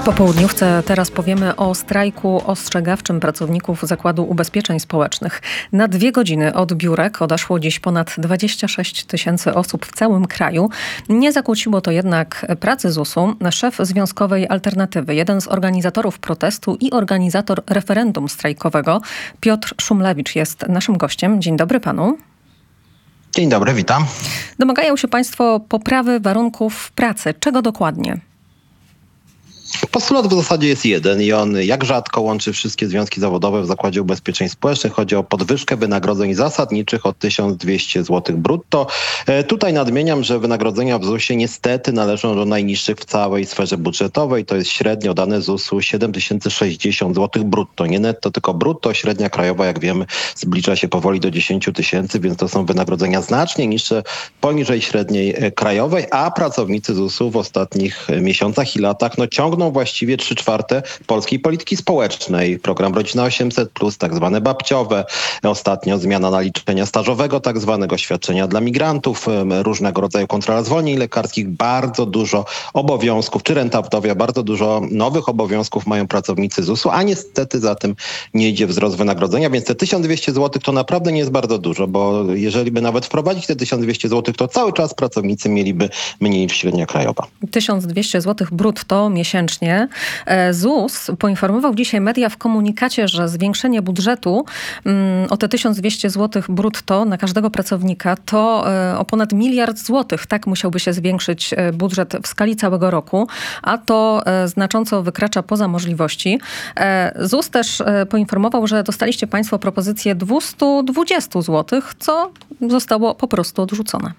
Po południówce teraz powiemy o strajku ostrzegawczym pracowników Zakładu Ubezpieczeń Społecznych. Na 2 godziny od biurek odeszło dziś ponad 26 000 osób w całym kraju. Nie zakłóciło to jednak pracy ZUS-u. Szef Związkowej Alternatywy, jeden z organizatorów protestu i organizator referendum strajkowego, Piotr Szumlewicz jest naszym gościem. Dzień dobry panu. Dzień dobry, witam. Domagają się państwo poprawy warunków pracy. Czego dokładnie? Postulat w zasadzie jest jeden i on jak rzadko łączy wszystkie związki zawodowe w Zakładzie Ubezpieczeń Społecznych. Chodzi o podwyżkę wynagrodzeń zasadniczych o 1200 zł brutto. Tutaj nadmieniam, że wynagrodzenia w ZUS-ie niestety należą do najniższych w całej sferze budżetowej. To jest średnio dane ZUS-u 7060 zł brutto. Nie netto, tylko brutto. Średnia krajowa, jak wiemy, zbliża się powoli do 10 000, więc to są wynagrodzenia znacznie niższe, poniżej średniej krajowej, a pracownicy ZUS-u w ostatnich miesiącach i latach ciągną właściwie 3/4 polskiej polityki społecznej. Program Rodzina 800+, tak zwane babciowe, ostatnio zmiana naliczenia stażowego, tak zwanego świadczenia dla migrantów, różnego rodzaju kontrola zwolnień lekarskich, bardzo dużo obowiązków, czy renta wdowia, bardzo dużo nowych obowiązków mają pracownicy ZUS-u, a niestety za tym nie idzie wzrost wynagrodzenia, więc te 1200 zł to naprawdę nie jest bardzo dużo, bo jeżeli by nawet wprowadzić te 1200 zł, to cały czas pracownicy mieliby mniej niż średnia krajowa. 1200 zł brutto miesięcznie. ZUS poinformował dzisiaj media w komunikacie, że zwiększenie budżetu o te 1200 zł brutto na każdego pracownika to o ponad 1 000 000 złotych. Tak musiałby się zwiększyć budżet w skali całego roku, a to znacząco wykracza poza możliwości. ZUS też poinformował, że dostaliście państwo propozycję 220 zł, co zostało po prostu odrzucone.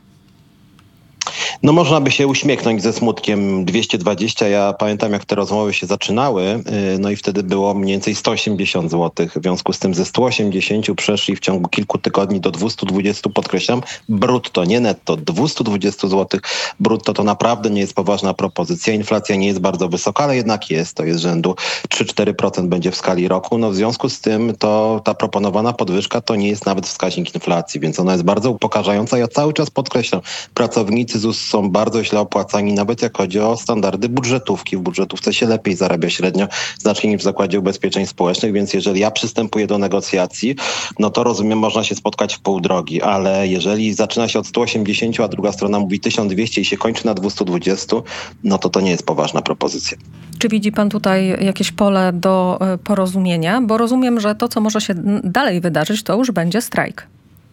Można by się uśmiechnąć ze smutkiem 220. Ja pamiętam, jak te rozmowy się zaczynały, i wtedy było mniej więcej 180 zł. W związku z tym ze 180 przeszli w ciągu kilku tygodni do 220, podkreślam, brutto, nie netto. 220 zł brutto to naprawdę nie jest poważna propozycja. Inflacja nie jest bardzo wysoka, ale jednak jest. To jest rzędu 3-4% będzie w skali roku. W związku z tym to ta proponowana podwyżka to nie jest nawet wskaźnik inflacji, więc ona jest bardzo upokarzająca. Ja cały czas podkreślam, pracownicy ZUS są bardzo źle opłacani, nawet jak chodzi o standardy budżetówki. W budżetówce się lepiej zarabia średnio, znacznie niż w Zakładzie Ubezpieczeń Społecznych, więc jeżeli ja przystępuję do negocjacji, to rozumiem, można się spotkać w pół drogi, ale jeżeli zaczyna się od 180, a druga strona mówi 1200 i się kończy na 220, to nie jest poważna propozycja. Czy widzi pan tutaj jakieś pole do porozumienia? Bo rozumiem, że to, co może się dalej wydarzyć, to już będzie strajk.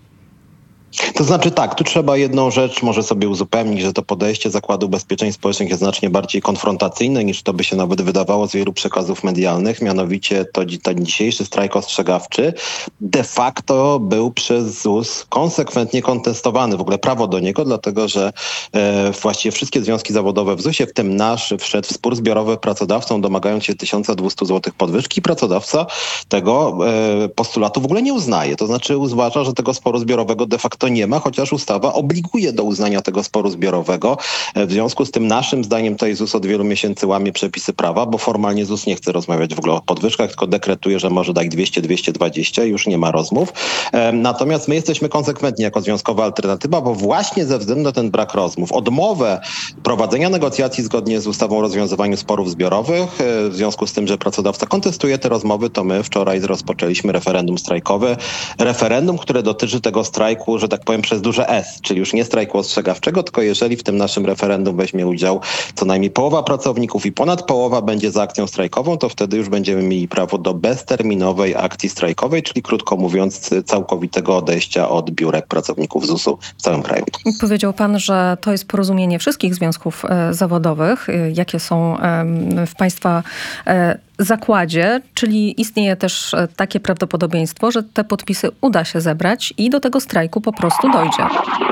To znaczy tak, tu trzeba jedną rzecz może sobie uzupełnić, że to podejście Zakładu Ubezpieczeń Społecznych jest znacznie bardziej konfrontacyjne niż to by się nawet wydawało z wielu przekazów medialnych. Mianowicie ten dzisiejszy strajk ostrzegawczy de facto był przez ZUS konsekwentnie kontestowany. W ogóle prawo do niego, dlatego że właściwie wszystkie związki zawodowe w ZUS-ie, w tym nasz, wszedł w spór zbiorowy pracodawcą, domagając się 1200 zł podwyżki. Pracodawca tego postulatu w ogóle nie uznaje. To znaczy uważa, że tego sporu zbiorowego de facto nie ma, chociaż ustawa obliguje do uznania tego sporu zbiorowego. W związku z tym naszym zdaniem tutaj ZUS od wielu miesięcy łamie przepisy prawa, bo formalnie ZUS nie chce rozmawiać w ogóle o podwyżkach, tylko dekretuje, że może dać 200-220 i już nie ma rozmów. Natomiast my jesteśmy konsekwentni jako Związkowa Alternatywa, bo właśnie ze względu na ten brak rozmów, odmowę prowadzenia negocjacji zgodnie z ustawą o rozwiązywaniu sporów zbiorowych, w związku z tym, że pracodawca kontestuje te rozmowy, to my wczoraj rozpoczęliśmy referendum strajkowe. Referendum, które dotyczy tego strajku, że tak powiem przez duże S, czyli już nie strajku ostrzegawczego, tylko jeżeli w tym naszym referendum weźmie udział co najmniej połowa pracowników i ponad połowa będzie za akcją strajkową, to wtedy już będziemy mieli prawo do bezterminowej akcji strajkowej, czyli krótko mówiąc całkowitego odejścia od biurek pracowników ZUS-u w całym kraju. Powiedział pan, że to jest porozumienie wszystkich związków zawodowych. Jakie są w państwa zakładzie, czyli istnieje też takie prawdopodobieństwo, że te podpisy uda się zebrać i do tego strajku po prostu dojdzie.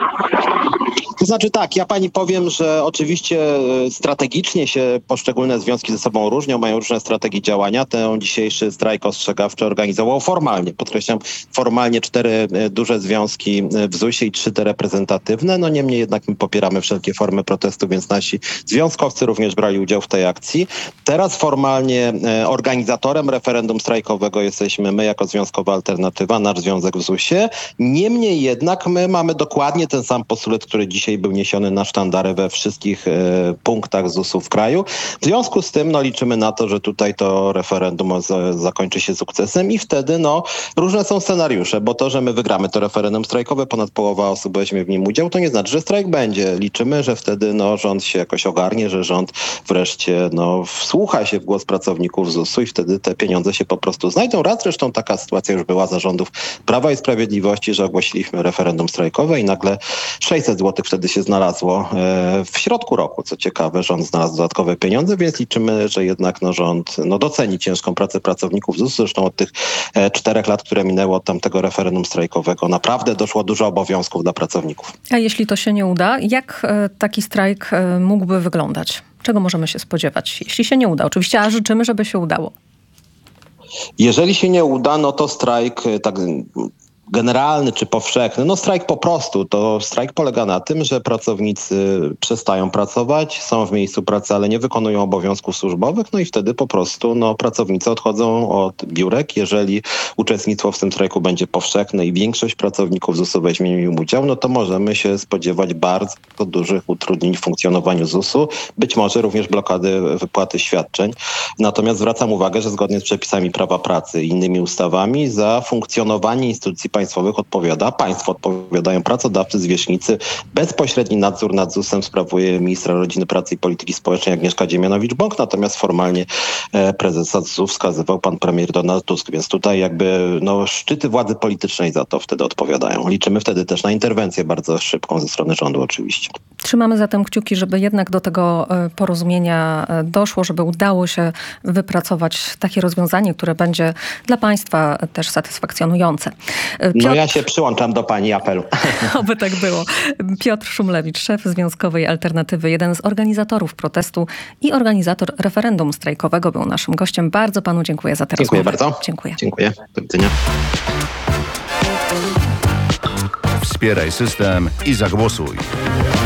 To znaczy tak, ja pani powiem, że oczywiście strategicznie się poszczególne związki ze sobą różnią, mają różne strategie działania. Ten dzisiejszy strajk ostrzegawczy organizował formalnie, podkreślam, formalnie 4 duże związki w ZUS-ie i 3 te reprezentatywne. Niemniej jednak my popieramy wszelkie formy protestu, więc nasi związkowcy również brali udział w tej akcji. Teraz formalnie organizatorem referendum strajkowego jesteśmy my jako Związkowa Alternatywa, nasz związek w ZUS-ie. Niemniej jednak my mamy dokładnie ten sam postulat, który dzisiaj dzisiaj był niesiony na sztandary we wszystkich punktach ZUS-u w kraju. W związku z tym liczymy na to, że tutaj to referendum zakończy się sukcesem i wtedy różne są scenariusze, bo to, że my wygramy to referendum strajkowe, ponad połowa osób weźmie w nim udział, to nie znaczy, że strajk będzie. Liczymy, że wtedy rząd się jakoś ogarnie, że rząd wreszcie wsłucha się w głos pracowników ZUS-u i wtedy te pieniądze się po prostu znajdą. Raz zresztą taka sytuacja już była za rządów Prawa i Sprawiedliwości, że ogłosiliśmy referendum strajkowe i nagle 600 zł wtedy się znalazło w środku roku. Co ciekawe, rząd znalazł dodatkowe pieniądze, więc liczymy, że jednak rząd doceni ciężką pracę pracowników ZUS. Zresztą od tych 4 lat, które minęło od tamtego referendum strajkowego, naprawdę doszło dużo obowiązków dla pracowników. A jeśli to się nie uda, jak taki strajk mógłby wyglądać? Czego możemy się spodziewać, jeśli się nie uda? Oczywiście, a życzymy, żeby się udało. Jeżeli się nie uda, to strajk tak generalny czy powszechny, strajk po prostu. To strajk polega na tym, że pracownicy przestają pracować, są w miejscu pracy, ale nie wykonują obowiązków służbowych, i wtedy po prostu pracownicy odchodzą od biurek. Jeżeli uczestnictwo w tym strajku będzie powszechne i większość pracowników ZUS-u weźmie w nim udział, to możemy się spodziewać bardzo dużych utrudnień w funkcjonowaniu ZUS-u, być może również blokady wypłaty świadczeń. Natomiast zwracam uwagę, że zgodnie z przepisami prawa pracy i innymi ustawami za funkcjonowanie instytucji państwowych państwo odpowiadają pracodawcy, zwierzchnicy. Bezpośredni nadzór nad ZUS-em sprawuje ministra rodziny, pracy i polityki społecznej Agnieszka Dziemianowicz-Bąk, natomiast formalnie prezesa ZUS wskazywał pan premier Donald Tusk, więc tutaj szczyty władzy politycznej za to wtedy odpowiadają. Liczymy wtedy też na interwencję bardzo szybką ze strony rządu oczywiście. Trzymamy zatem kciuki, żeby jednak do tego porozumienia doszło, żeby udało się wypracować takie rozwiązanie, które będzie dla państwa też satysfakcjonujące. Ja się przyłączam do pani apelu. Oby tak było. Piotr Szumlewicz, szef Związkowej Alternatywy, jeden z organizatorów protestu i organizator referendum strajkowego, był naszym gościem. Bardzo panu dziękuję za tę rozmowę. Dziękuję bardzo. Dziękuję. Do widzenia. Wspieraj system i zagłosuj.